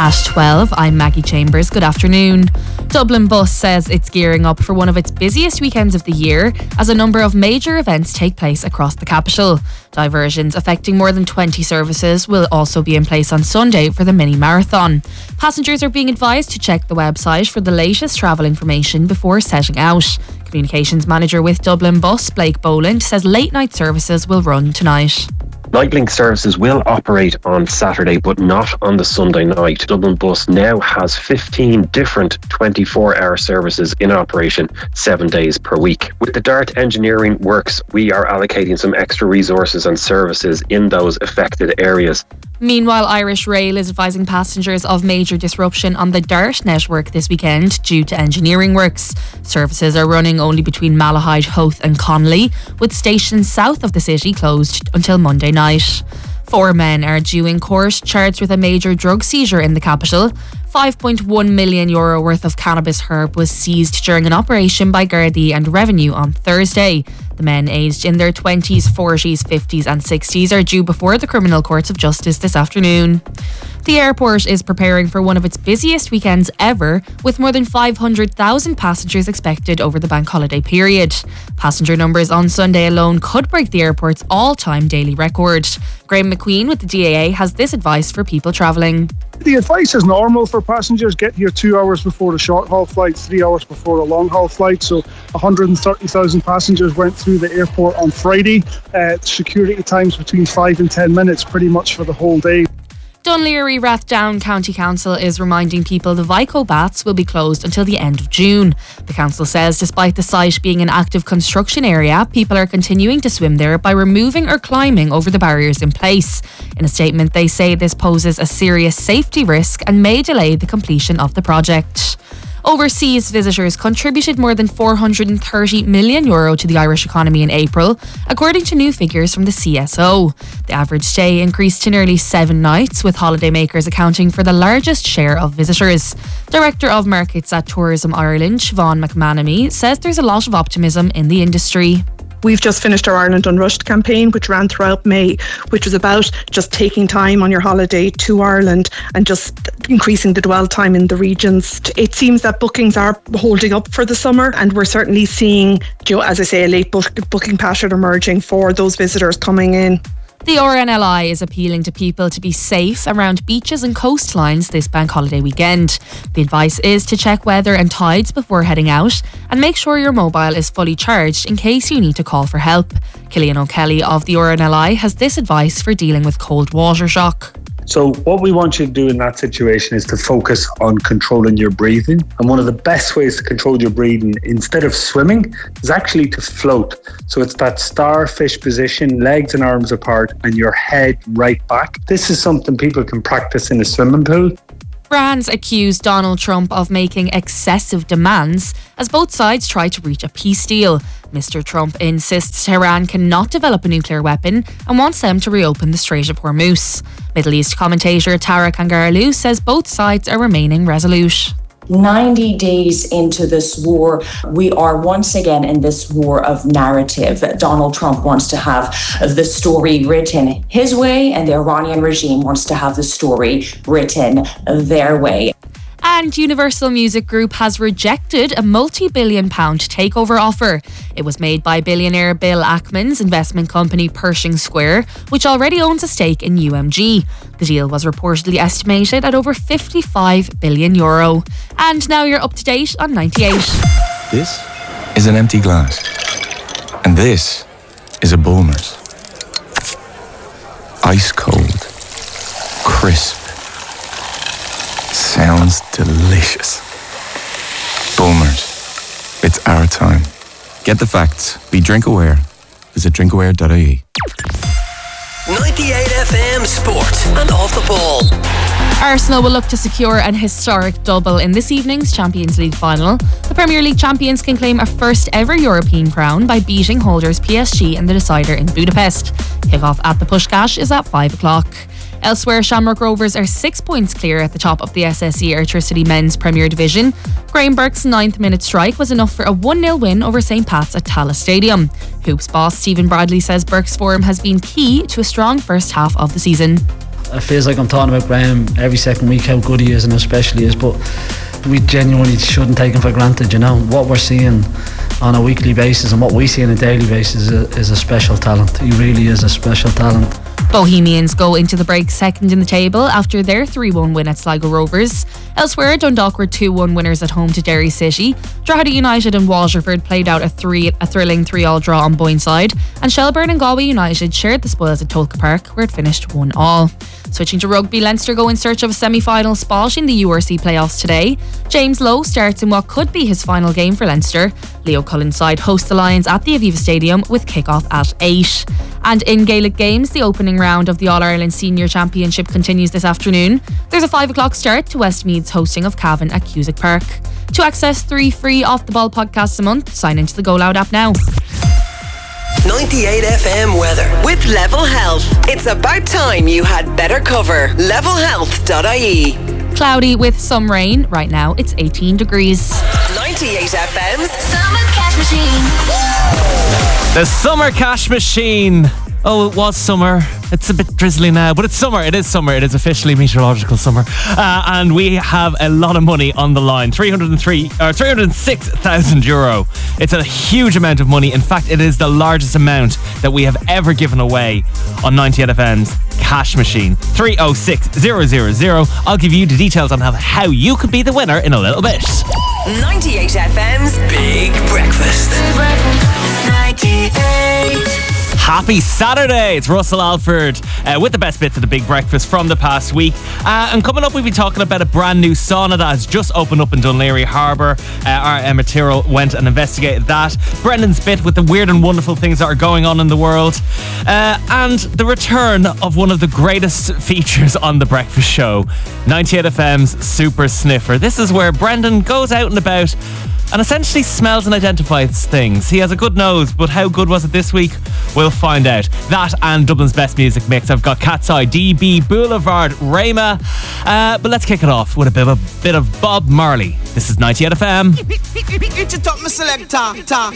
At 12, I'm Maggie Chambers. Good afternoon. Dublin Bus says it's gearing up for one of its busiest weekends of the year as a number of major events take place across the capital. Diversions affecting more than 20 services will also be in place on Sunday for the mini marathon. Passengers are being advised to check the website for the latest travel information before setting out. Communications manager with Dublin Bus, Blake Boland, says late night services will run tonight. Nightlink services will operate on Saturday, but not on the Sunday night. Dublin Bus now has 15 different 24-hour services in operation 7 days per week. With the DART engineering works, we are allocating some extra resources and services in those affected areas. Meanwhile, Irish Rail is advising passengers of major disruption on the DART network this weekend due to engineering works. Services are running only between Malahide, Howth and Connolly, with stations south of the city closed until Monday night. 4 men are due in court charged with a major drug seizure in the capital. €5.1 million worth of cannabis herb was seized during an operation by Gardaí and Revenue on Thursday. The men aged in their 20s, 40s, 50s and 60s are due before the criminal courts of justice this afternoon. The airport is preparing for one of its busiest weekends ever, with more than 500,000 passengers expected over the bank holiday period. Passenger numbers on Sunday alone could break the airport's all-time daily record. Graham McQueen with the DAA has this advice for people travelling. The advice is normal for passengers. Get here 2 hours before the short-haul flight, 3 hours before the long-haul flight. So 130,000 passengers went through the airport on Friday. Security times between 5 and 10 minutes pretty much for the whole day. Dún Laoghaire-Rathdown County Council is reminding people the Vico Baths will be closed until the end of June. The council says despite the site being an active construction area, people are continuing to swim there by removing or climbing over the barriers in place. In a statement, they say this poses a serious safety risk and may delay the completion of the project. Overseas visitors contributed more than €430 million to the Irish economy in April, according to new figures from the CSO. The average stay increased to nearly 7 nights, with holidaymakers accounting for the largest share of visitors. Director of Markets at Tourism Ireland, Siobhan McManamy, says there's a lot of optimism in the industry. We've just finished our Ireland Unrushed campaign, which ran throughout May, which was about just taking time on your holiday to Ireland and just increasing the dwell time in the regions. It seems that bookings are holding up for the summer, and we're certainly seeing, as I say, a late booking pattern emerging for those visitors coming in. The RNLI is appealing to people to be safe around beaches and coastlines this bank holiday weekend. The advice is to check weather and tides before heading out and make sure your mobile is fully charged in case you need to call for help. Cillian O'Kelly of the RNLI has this advice for dealing with cold water shock. So what we want you to do in that situation is to focus on controlling your breathing. And one of the best ways to control your breathing instead of swimming is actually to float. So it's that starfish position, legs and arms apart and your head right back. This is something people can practice in a swimming pool. Brands accuse Donald Trump of making excessive demands as both sides try to reach a peace deal. Mr. Trump insists Tehran cannot develop a nuclear weapon and wants them to reopen the Strait of Hormuz. Middle East commentator Tara Kangarloo says both sides are remaining resolute. 90 days into this war, we are once again in this war of narrative. Donald Trump wants to have the story written his way, and the Iranian regime wants to have the story written their way. And Universal Music Group has rejected a multi-billion-pound takeover offer. It was made by billionaire Bill Ackman's investment company Pershing Square, which already owns a stake in UMG. The deal was reportedly estimated at over €55 billion. And now you're up to date on 98. This is an empty glass. And this is a Bulmers. Ice cold. Crisp. Sounds delicious. Bulmers. It's our time. Get the facts. Be drink aware. Visit drinkaware.ie. 98 FM Sport and Off the Ball. Arsenal will look to secure an historic double in this evening's Champions League final. The Premier League champions can claim a first ever European crown by beating holders PSG in the decider in Budapest. Kick-off at the Puskás is at 5 o'clock. Elsewhere, Shamrock Rovers are 6 points clear at the top of the SSE Airtricity Men's Premier Division. Graham Burke's 9th minute strike was enough for a 1-0 win over St Pat's at Tallaght Stadium. Hoops boss Stephen Bradley says Burke's form has been key to a strong first half of the season. It feels like I'm talking about Graham every second week, how good he is and how special he is, but we genuinely shouldn't take him for granted. What we're seeing on a weekly basis and what we see on a daily basis is a special talent. He really is a special talent. Bohemians go into the break second in the table after their 3-1 win at Sligo Rovers. Elsewhere, Dundalk were 2-1 winners at home to Derry City. Drogheda United and Waterford played out a thrilling 3-3 draw on Boyneside, and Shelbourne and Galway United shared the spoils at Tolka Park, where it finished 1-1. Switching to rugby, Leinster go in search of a semi-final spot in the URC playoffs today. James Lowe starts in what could be his final game for Leinster. Leo Cullen's side host the Lions at the Aviva Stadium with kick-off at 8. And in Gaelic games, the opening round of the All-Ireland Senior Championship continues this afternoon. There's a 5 o'clock start to Westmeath's hosting of Cavan at Cusack Park. To access 3 free Off The Ball podcasts a month, sign into the Go Loud app now. 98 FM weather with Level Health. It's about time you had better cover. Levelhealth.ie. Cloudy with some rain. Right now it's 18 degrees. 98 FM's Summer Cash Machine. The Summer Cash Machine. Oh, it was summer. It's a bit drizzly now, but it's summer. It is summer. It is officially meteorological summer. And we have a lot of money on the line. 306,000 euro. It's a huge amount of money. In fact, it is the largest amount that we have ever given away on 98 FM's Cash Machine. 306,000. I'll give you the details on how you could be the winner in a little bit. 98 FM's Big Breakfast. 98. Happy Saturday! It's Russell Alford with the best bits of the Big Breakfast from the past week. And coming up, we'll be talking about a brand new sauna that has just opened up in Dunleary Harbour. Our Emma Tyrrell went and investigated that. Brendan's bit with the weird and wonderful things that are going on in the world. And the return of one of the greatest features on The Breakfast Show, 98 FM's Super Sniffer. This is where Brendan goes out and about and essentially smells and identifies things. He has a good nose, but how good was it this week? We'll find out. That and Dublin's best music mix. I've got Cat's Eye, DB, Boulevard, Rayma. But let's kick it off with a bit of Bob Marley. This is 98 FM.